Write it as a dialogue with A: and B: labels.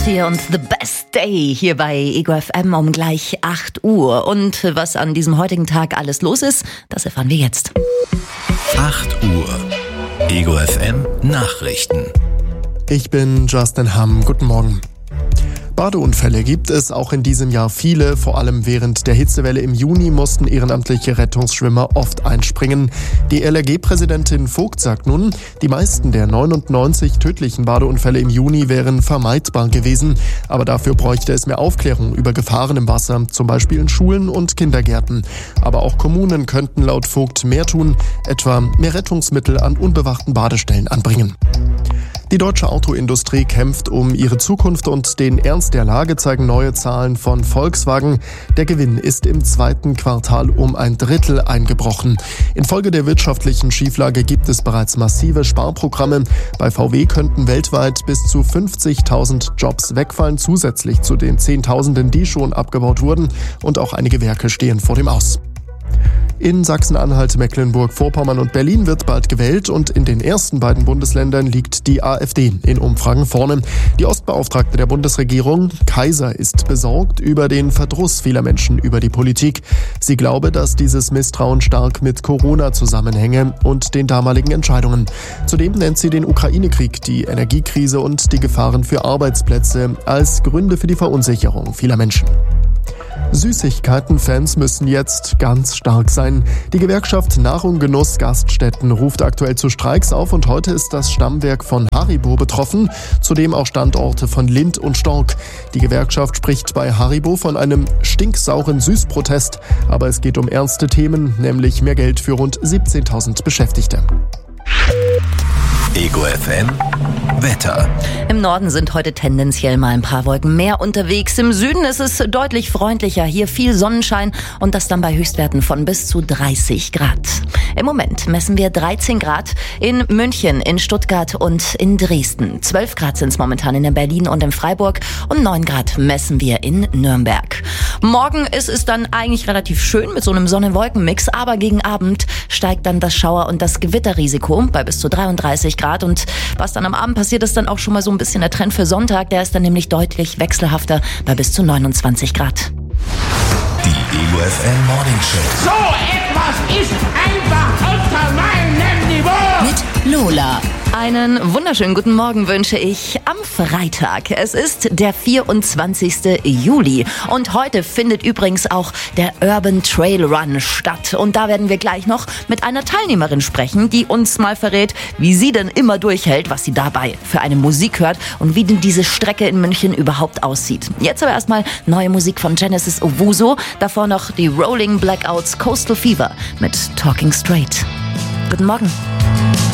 A: Hier und The Best Day hier bei Ego FM um gleich 8 Uhr. Und was an diesem heutigen Tag alles los ist, das erfahren wir jetzt.
B: 8 Uhr. Ego FM Nachrichten.
C: Ich bin Justin Hamm. Guten Morgen. Badeunfälle gibt es auch in diesem Jahr viele. Vor allem während der Hitzewelle im Juni mussten ehrenamtliche Rettungsschwimmer oft einspringen. Die LRG-Präsidentin Vogt sagt nun, die meisten der 99 tödlichen Badeunfälle im Juni wären vermeidbar gewesen. Aber dafür bräuchte es mehr Aufklärung über Gefahren im Wasser, zum Beispiel in Schulen und Kindergärten. Aber auch Kommunen könnten laut Vogt mehr tun, etwa mehr Rettungsmittel an unbewachten Badestellen anbringen. Die deutsche Autoindustrie kämpft um ihre Zukunft und den Ernst der Lage zeigen neue Zahlen von Volkswagen. Der Gewinn ist im zweiten Quartal um ein Drittel eingebrochen. Infolge der wirtschaftlichen Schieflage gibt es bereits massive Sparprogramme. Bei VW könnten weltweit bis zu 50.000 Jobs wegfallen, zusätzlich zu den Zehntausenden, die schon abgebaut wurden. Und auch einige Werke stehen vor dem Aus. In Sachsen-Anhalt, Mecklenburg-Vorpommern und Berlin wird bald gewählt und in den ersten beiden Bundesländern liegt die AfD in Umfragen vorne. Die Ostbeauftragte der Bundesregierung, Kaiser, ist besorgt über den Verdruss vieler Menschen über die Politik. Sie glaube, dass dieses Misstrauen stark mit Corona zusammenhänge und den damaligen Entscheidungen. Zudem nennt sie den Ukraine-Krieg, die Energiekrise und die Gefahren für Arbeitsplätze als Gründe für die Verunsicherung vieler Menschen. Süßigkeiten-Fans müssen jetzt ganz stark sein. Die Gewerkschaft Nahrung, Genuss, Gaststätten ruft aktuell zu Streiks auf und heute ist das Stammwerk von Haribo betroffen, zudem auch Standorte von Lindt und Stork. Die Gewerkschaft spricht bei Haribo von einem stinksauren Süßprotest, aber es geht um ernste Themen, nämlich mehr Geld für rund 17.000 Beschäftigte.
B: Ego FM Wetter.
A: Im Norden sind heute tendenziell mal ein paar Wolken mehr unterwegs. Im Süden ist es deutlich freundlicher. Hier viel Sonnenschein und das dann bei Höchstwerten von bis zu 30 Grad. Im Moment messen wir 13 Grad in München, in Stuttgart und in Dresden. 12 Grad sind es momentan in Berlin und in Freiburg und 9 Grad messen wir in Nürnberg. Morgen ist es dann eigentlich relativ schön mit so einem Sonne-Wolken-Mix, aber gegen Abend steigt dann das Schauer- und das Gewitterrisiko bei bis zu 33 Grad. Und was dann am Abend passiert, ist dann auch schon mal so ein bisschen der Trend für Sonntag. Der ist dann nämlich deutlich wechselhafter bei bis zu 29 Grad.
B: Die Ego FM Morning Show.
D: So etwas ist einfach unter meinem Niveau.
A: Mit Lola. Einen wunderschönen guten Morgen wünsche ich am Freitag. Es ist der 24. Juli und heute findet übrigens auch der Urban Trail Run statt. Und da werden wir gleich noch mit einer Teilnehmerin sprechen, die uns mal verrät, wie sie denn immer durchhält, was sie dabei für eine Musik hört und wie denn diese Strecke in München überhaupt aussieht. Jetzt aber erstmal neue Musik von Genesis Owusu, davor noch die Rolling Blackouts Coastal Fever mit Talking Straight. Guten Morgen.